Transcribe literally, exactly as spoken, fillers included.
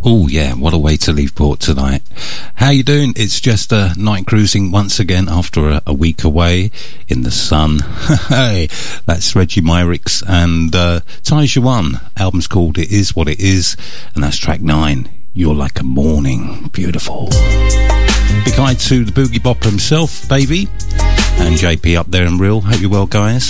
Oh yeah, what a way to leave port tonight. How you doing? It's just uh, night cruising once again after a, a week away in the sun. Hey, that's Reggie Myrick's and uh, Taisha One. Album's called It Is What It Is, and that's track nine. You're Like a Morning. Beautiful. Big hi to the Boogie Bopper himself, baby, and J P up there in Real. Hope you're well, guys.